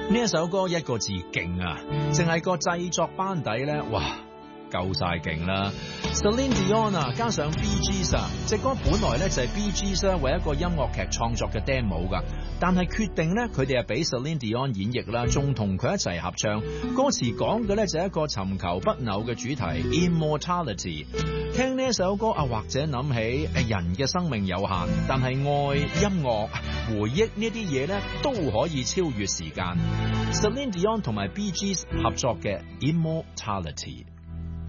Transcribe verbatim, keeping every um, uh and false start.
呢一首歌一個字勁啊，淨係個製作班底咧，哇！夠晒勁啦 Celine Dion 啊，加上 Bee Gees 啊，隻歌本來咧就係 Bee Gees 咧為一個音樂劇創作嘅 demo 噶，但係決定咧佢哋係俾 Celine Dion 演繹啦，仲同佢一齊合唱。歌詞講嘅咧就係一個尋求不朽嘅主題 Immortality。聽呢一首歌啊，或者諗起誒人嘅生命有限，但係愛、音樂、回憶呢啲嘢咧都可以超越時間。Celine Dion 同埋 Bee Gees 合作嘅 Immortality。